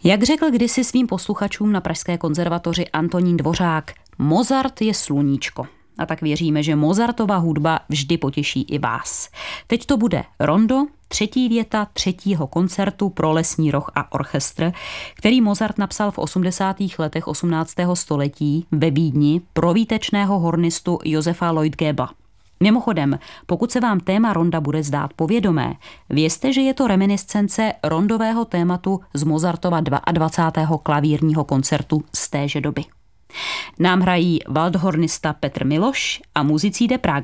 Jak řekl kdysi svým posluchačům na Pražské konzervatoři Antonín Dvořák, Mozart je sluníčko. A tak věříme, že Mozartova hudba vždy potěší i vás. Teď to bude rondo, třetí věta třetího koncertu pro lesní roh a orchestr, který Mozart napsal v 80. letech 18. století ve Vídni pro výtečného hornistu Josefa Lloyd-Gebba. Mimochodem, pokud se vám téma ronda bude zdát povědomé, vězte, že je to reminiscence rondového tématu z Mozartova 22. klavírního koncertu z téže doby. Nám hrají waldhornista Petr Miloš a muzici de Praga.